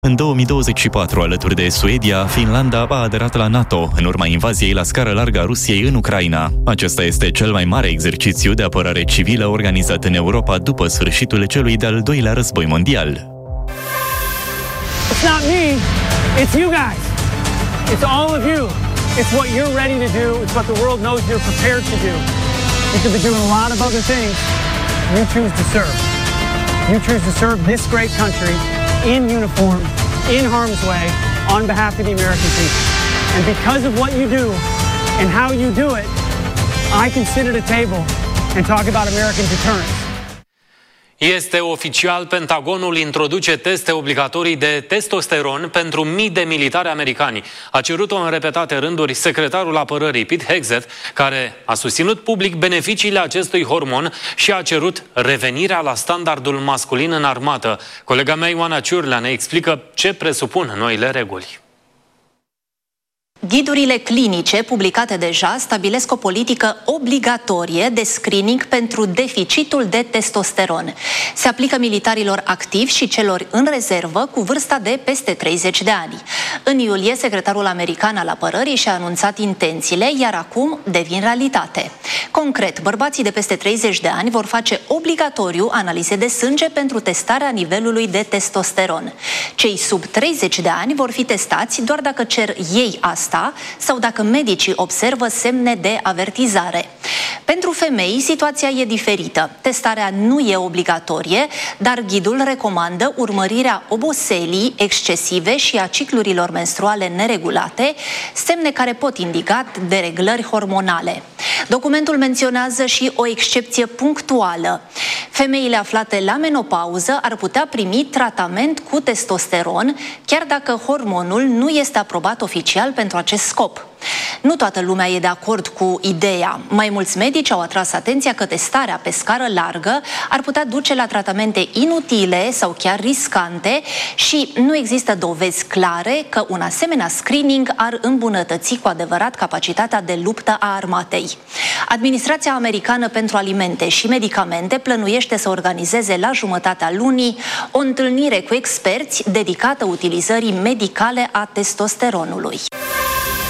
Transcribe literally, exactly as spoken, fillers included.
În două mii douăzeci și patru, alături de Suedia, Finlanda a aderat la NATO, în urma invaziei la scară largă a Rusiei în Ucraina. Acesta este cel mai mare exercițiu de apărare civilă organizat în Europa după sfârșitul celui de-al doilea război mondial. It's not me, it's you guys. It's all of you. It's what you're ready to do. It's what the world knows you're prepared to do. You could be doing a lot of other things. You choose to serve. You choose to serve this great country in uniform, in harm's way, on behalf of the American people. And because of what you do and how you do it, I can sit at a table and talk about American deterrence. Este oficial, Pentagonul introduce teste obligatorii de testosteron pentru mii de militari americani. A cerut-o în repetate rânduri secretarul apărării Pete Hegseth, care a susținut public beneficiile acestui hormon și a cerut revenirea la standardul masculin în armată. Colega mea Ioana Ciurlea ne explică ce presupun noile reguli. Ghidurile clinice publicate deja stabilesc o politică obligatorie de screening pentru deficitul de testosteron. Se aplică militarilor activi și celor în rezervă cu vârsta de peste treizeci de ani. În iulie, secretarul american al apărării și-a anunțat intențiile, iar acum devin realitate. Concret, bărbații de peste treizeci de ani vor face obligatoriu analize de sânge pentru testarea nivelului de testosteron. Cei sub treizeci de ani vor fi testați doar dacă cer ei asta sau dacă medicii observă semne de avertizare. Pentru femei, situația e diferită. Testarea nu e obligatorie, dar ghidul recomandă urmărirea oboselii excesive și a ciclurilor menstruale neregulate, semne care pot indica dereglări hormonale. Documentul menționează și o excepție punctuală. Femeile aflate la menopauză ar putea primi tratament cu testosteron, chiar dacă hormonul nu este aprobat oficial pentru acest scop. Nu toată lumea e de acord cu ideea. Mai mulți medici au atras atenția că testarea pe scară largă ar putea duce la tratamente inutile sau chiar riscante și nu există dovezi clare că un asemenea screening ar îmbunătăți cu adevărat capacitatea de luptă a armatei. Administrația Americană pentru Alimente și Medicamente plănuiește să organizeze la jumătatea lunii o întâlnire cu experți dedicată utilizării medicale a testosteronului.